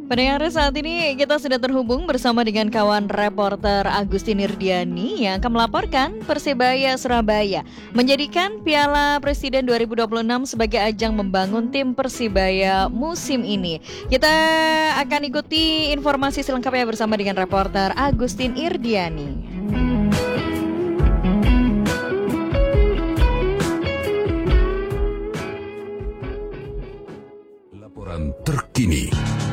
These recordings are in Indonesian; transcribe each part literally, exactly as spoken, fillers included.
Pendengar, saat ini kita sudah terhubung bersama dengan kawan reporter Agustin Irdiani yang akan melaporkan Persebaya Surabaya menjadikan Piala Presiden dua ribu dua puluh enam sebagai ajang membangun tim Persibaya musim ini. Kita akan ikuti informasi selengkapnya bersama dengan reporter Agustin Irdiani. Laporan terkini.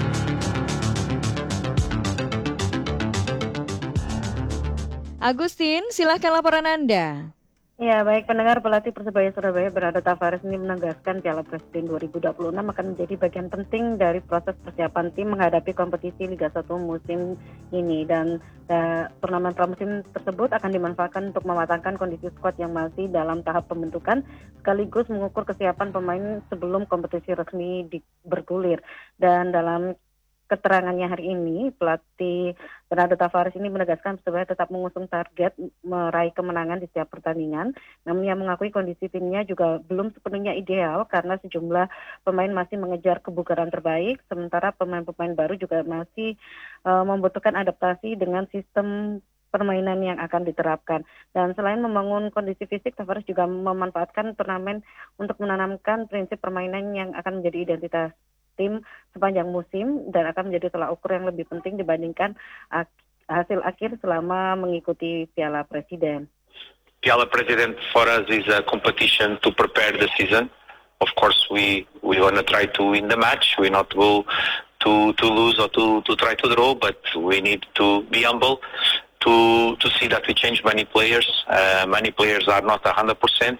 Agustin, silahkan laporan Anda. Ya, baik pendengar, pelatih Persebaya Surabaya Bernardo Tavares ini menegaskan Piala Presiden dua ribu dua puluh enam akan menjadi bagian penting dari proses persiapan tim menghadapi kompetisi Liga satu musim ini, dan uh, turnamen pramusim tersebut akan dimanfaatkan untuk mematangkan kondisi skuad yang masih dalam tahap pembentukan sekaligus mengukur kesiapan pemain sebelum kompetisi resmi di, bergulir. Dan dalam keterangannya hari ini, pelatih Bernardo Tavares ini menegaskan Persebaya tetap mengusung target meraih kemenangan di setiap pertandingan. Namun ia mengakui kondisi timnya juga belum sepenuhnya ideal karena sejumlah pemain masih mengejar kebugaran terbaik, sementara pemain-pemain baru juga masih uh, membutuhkan adaptasi dengan sistem permainan yang akan diterapkan. Dan selain membangun kondisi fisik, Tavares juga memanfaatkan turnamen untuk menanamkan prinsip permainan yang akan menjadi identitas tim sepanjang musim dan akan menjadi tolak ukur yang lebih penting dibandingkan ak- hasil akhir selama mengikuti Piala Presiden. Piala President for us is a competition to prepare the season. Of course, we we want to try to win the match. We not go to to lose or to to try to draw, but we need to be humble to to see that we change many players. Uh, many players are not one hundred percent.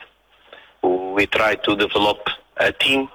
We try to develop a team.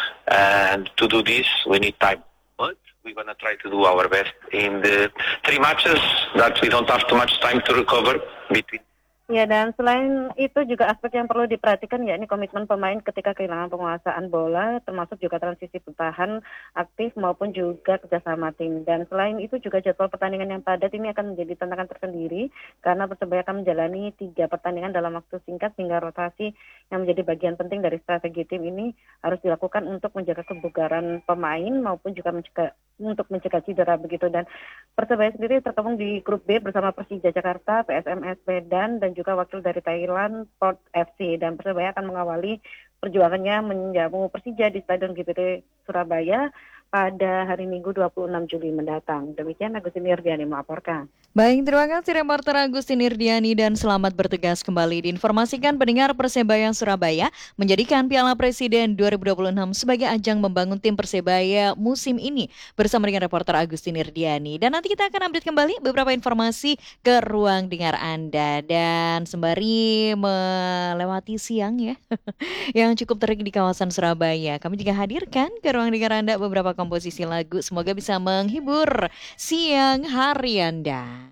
And to do this, we need time. But we're going to try to do our best in the three matches that we don't have too much time to recover between. Ya, dan selain itu juga aspek yang perlu diperhatikan yakni komitmen pemain ketika kehilangan penguasaan bola, termasuk juga transisi bertahan aktif maupun juga kerjasama tim. Dan selain itu juga jadwal pertandingan yang padat ini akan menjadi tantangan tersendiri karena Persebaya akan menjalani tiga pertandingan dalam waktu singkat sehingga rotasi yang menjadi bagian penting dari strategi tim ini harus dilakukan untuk menjaga kebugaran pemain maupun juga mencegah untuk mencegah cedera begitu. Dan Persebaya sendiri tergabung di grup B bersama Persija Jakarta, P S M S Medan dan juga wakil dari Thailand Port F C, dan Persebaya akan mengawali perjuangannya menjamu Persija di Stadion G B T Surabaya pada hari Minggu dua puluh enam Juli mendatang. Demikian Agustin Irdiani melaporkan. Baik, terima kasih reporter Agustin Irdiani dan selamat bertugas kembali. Diinformasikan pendengar, Persebaya Surabaya menjadikan Piala Presiden dua ribu dua puluh enam sebagai ajang membangun tim Persebaya musim ini bersama dengan reporter Agustin Irdiani. Dan nanti kita akan update kembali beberapa informasi ke ruang dengar Anda. Dan sembari melewati siang ya yang cukup terik di kawasan Surabaya, kami juga hadirkan ke ruang dengar Anda beberapa komposisi lagu. Semoga bisa menghibur siang hari Anda.